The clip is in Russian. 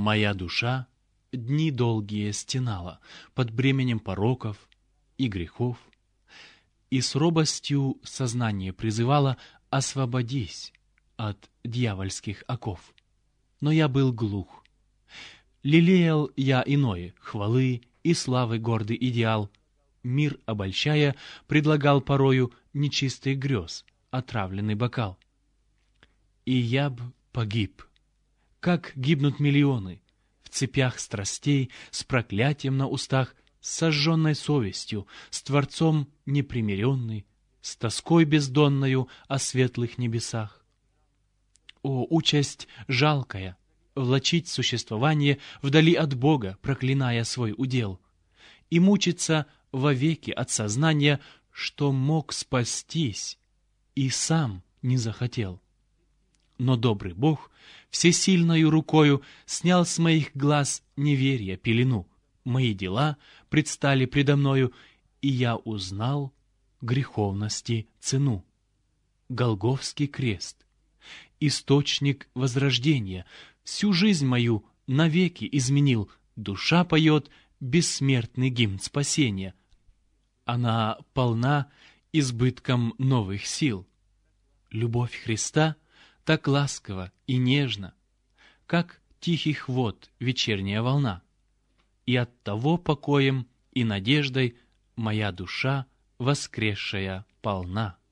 Моя душа дни долгие стенала под бременем пороков и грехов, и с робостью сознание призывала: освободись от дьявольских оков. Но я был глух. Лелеял я иное, хвалы и славы гордый идеал. Мир обольщая, предлагал порою нечистый грез, отравленный бокал. И я б погиб, как гибнут миллионы, в цепях страстей, с проклятием на устах, с сожженной совестью, с Творцом непримиренный, с тоской бездонною о светлых небесах. О, участь жалкая, влачить существование вдали от Бога, проклиная свой удел, и мучиться вовеки от сознания, что мог спастись и сам не захотел. Но добрый Бог всесильною рукою снял с моих глаз неверия пелену. Мои дела предстали предо мною, и я узнал греховности цену. Голгофский крест, источник возрождения, всю жизнь мою навеки изменил. Душа поет бессмертный гимн спасения. Она полна избытком новых сил. Любовь Христа так ласково и нежно, как тихих вод вечерняя волна. И оттого покоем и надеждой моя душа воскресшая полна.